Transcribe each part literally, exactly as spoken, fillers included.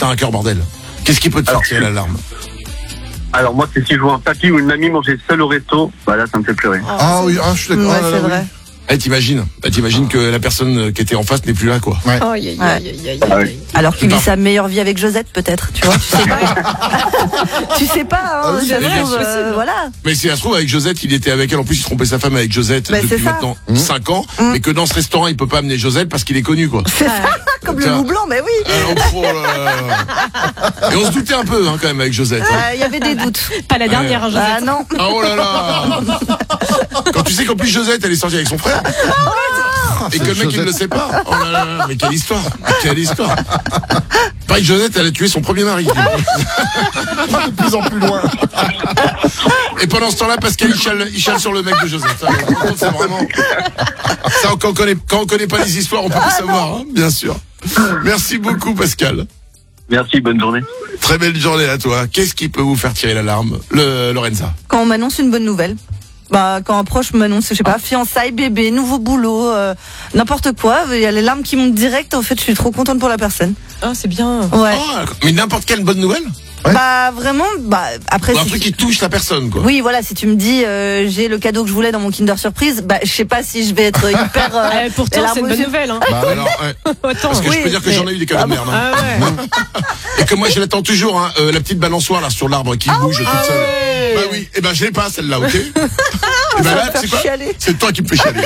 t'as un cœur, bordel. Qu'est-ce qui peut te faire tirer l'alarme? Alors moi, c'est si je vois un papy ou une mamie manger seul au resto, bah là, ça me fait pleurer. Oh, Ah oui, ah, je suis d'accord. Ouais, Ah là c'est là, vrai. Eh, t'imagines, bah, t'imagines que la personne qui était en face n'est plus là, quoi. Ouais. Oh, aïe, aïe, aïe, aïe, aïe, Ah aïe. oui. Alors qu'il vit Non. sa meilleure vie avec Josette, peut-être, tu vois. Tu sais pas. Tu sais pas, hein. Ah oui, ça mais se bien trouve, sûr. euh, voilà. Mais si ça se trouve, avec Josette, il était avec elle. En plus, il trompait sa femme avec Josette Bah, depuis c'est ça. maintenant Mmh. cinq ans. Mmh. Mais que dans ce restaurant, il peut pas amener Josette parce qu'il est connu, quoi. C'est ça, comme le Tiens. loup blanc, mais oui. Alors, oh là là. Et on se doutait un peu, hein, quand même, avec Josette. hein. Euh, Il y avait des doutes. Pas la dernière, hein, Josette. Ah non. Ah, oh là là. Quand tu sais qu'en plus Josette, elle est sortie avec son frère. Et que le mec, il ne le sait pas. Oh là là, mais quelle histoire. Quelle histoire. Pareil, Josette, elle a tué son premier mari. De plus en plus loin. Et pendant ce temps-là, Pascal, il chale, il chale sur le mec de Josette. Ça, c'est vraiment... Ça, quand on connaît, quand on connaît pas les histoires, on peut pas savoir, hein, bien sûr. Merci beaucoup, Pascal. Merci, bonne journée. Très belle journée à toi. Qu'est-ce qui peut vous faire tirer l'alarme, le Lorenza? Quand on m'annonce une bonne nouvelle. Bah, quand un proche m'annonce, je sais pas, fiançailles, bébé, nouveau boulot, euh, n'importe quoi, il y a les larmes qui montent direct. En fait, je suis trop contente pour la personne. Ah, c'est bien. Ouais. Oh, mais n'importe quelle bonne nouvelle? Ouais. Bah, vraiment, bah, après. Ou un si truc tu- qui touche la personne, quoi. Oui, voilà, si tu me dis, euh, j'ai le cadeau que je voulais dans mon Kinder Surprise, bah, je sais pas si je vais être hyper. Euh, Eh, pourtant, larmes c'est une aux bonne yeux. nouvelle. Hein. Bah, alors, ouais. Attends. Parce que Oui, je peux dire que mais- j'en ai eu des cadeaux de merde. hein. Ah ouais. Et que moi, je l'attends toujours, hein, euh, la petite balançoire là sur l'arbre qui bouge toute seule. ouais. Bah oui, et ben je l'ai pas celle-là, ok. Et ben va là, me faire c'est quoi chialer. C'est toi qui me fais chialer.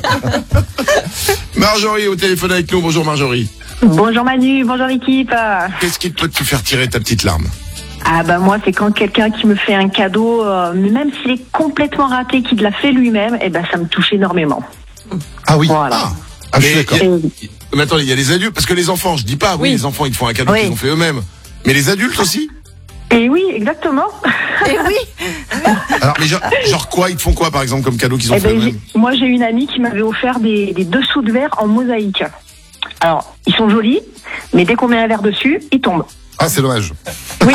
Marjorie au téléphone avec nous. Bonjour Marjorie. Bonjour Manu, bonjour l'équipe. Qu'est-ce qui peut te faire tirer ta petite larme? Ah bah moi c'est quand quelqu'un qui me fait un cadeau, euh, mais même s'il est complètement raté, qu'il l'a fait lui-même, et ben ça me touche énormément. Ah oui. Voilà. Ah, Ah, je suis mais, d'accord. y a- Et- mais attendez, il y a les adultes, parce que les enfants, je dis pas, oui, Oui. les enfants ils te font un cadeau Oui. qu'ils ont fait eux-mêmes. Mais les adultes aussi? Et oui, exactement. Et oui. Mais genre, genre quoi? Ils te font quoi par exemple comme cadeau qu'ils ont Eh fait ben, eux-mêmes? j'ai- moi j'ai une amie qui m'avait offert des, des dessous de verre en mosaïque. Alors, ils sont jolis, mais dès qu'on met un verre dessus, ils tombent. Ah, c'est dommage. Oui.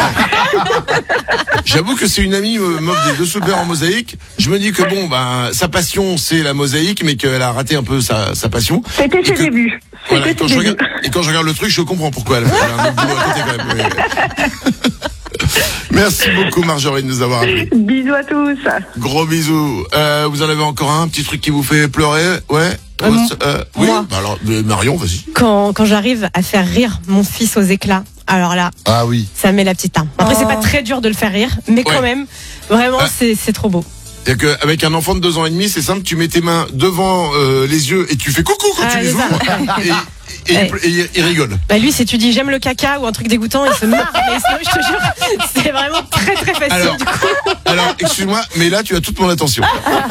J'avoue que c'est une amie me m'offre des dessous de verre en mosaïque. Je me dis que bon, ben sa passion c'est la mosaïque, mais qu'elle a raté un peu sa, sa passion. C'était Et ses que- débuts. Voilà, et, C'était quand ses je débuts. regarde, et quand je regarde le truc, je comprends pourquoi elle a fait un autre boulot à côté quand même. Oui. Merci beaucoup Marjorie de nous avoir appelé. Bisous à tous. Gros bisous. Euh, vous en avez encore un petit truc qui vous fait pleurer? Ouais. Euh, Euh, oui. moi. Bah alors, euh, Marion, vas-y. Quand, quand j'arrive à faire rire mon fils aux éclats, alors là, Ah oui. ça met la petite larme. Après, c'est Oh. pas très dur de le faire rire, mais Ouais. quand même, vraiment, Ah. c'est c'est trop beau. C'est-à-dire qu'avec un enfant de deux ans et demi, c'est simple, tu mets tes mains devant euh, les yeux et tu fais coucou quand Ah, tu les c'est ça. ouvres. Et, et, Ouais. il, et il rigole. Bah lui, si tu dis j'aime le caca ou un truc dégoûtant, il se marre. Mais sinon, je te jure, c'est vraiment très très facile. Alors, du coup. alors excuse-moi, mais là, tu as toute mon attention.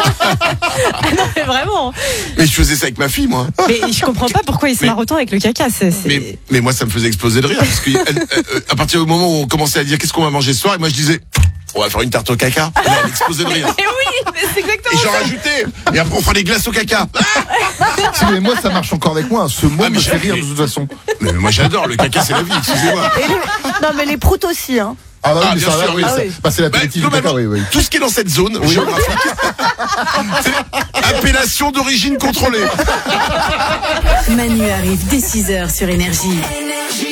Ah non, mais vraiment. Mais je faisais ça avec ma fille, moi. Mais je comprends pas pourquoi il se Mais- marre autant avec le caca. C'est, c'est- Mais, mais moi, ça me faisait exploser de rire. Parce que elle- elle- à partir du moment où on commençait à dire qu'est-ce qu'on va manger ce soir, et moi je disais, on va faire une tarte au caca. Et là, elle explosait de rire. Mais oui, mais c'est Et exactement j'en ça. rajoutais. Et après, on fera des glaces au caca. Si, mais moi, ça marche encore avec moi. Ce mot Ah, mais me je- fait rire de toute façon. Mais moi, j'adore. Le caca, c'est la vie. Excusez-moi. Et les- Non, mais les proutes aussi, hein. Ah bah oui, Ah, mais bien ça, sûr, là, oui, oui. ça- Ah oui. bah, c'est Bah, l'apéritif du globalement, caca, oui, oui. tout ce qui est dans cette zone géographique, c'est appellation d'origine contrôlée. Manu arrive dès six heures sur Énergie.